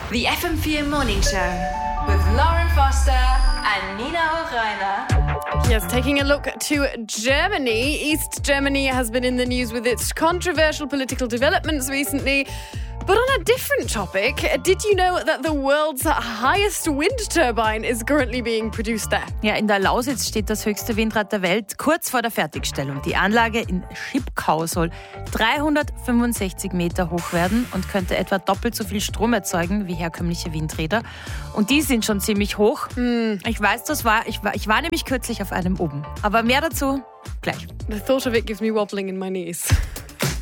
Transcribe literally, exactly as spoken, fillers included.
The F M four Morning Show with Lauren Foster and Nina O'Reilly. Yes, taking a look to Germany. East Germany has been in the news with its controversial political developments recently. But on a different topic, did you know that the world's highest wind turbine is currently being produced there? Ja, in der Lausitz steht das höchste Windrad der Welt kurz vor der Fertigstellung. Die Anlage in Schipkau soll dreihundertfünfundsechzig Meter hoch werden und könnte etwa doppelt so viel Strom erzeugen wie herkömmliche Windräder. Und die sind schon ziemlich hoch. Hm. Ich weiß, das war ich, war, ich war nämlich kürzlich auf einem oben. Aber mehr dazu gleich. The thought of it gives me wobbling in my knees.